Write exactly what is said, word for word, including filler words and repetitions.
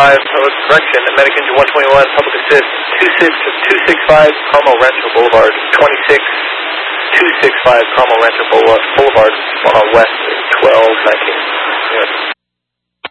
five, correction, medic engine one twenty-one, public assist, two six five Carmel Rancho Boulevard, twenty-six two six five Carmel Rancho Boulevard, one on west, twelve nineteen.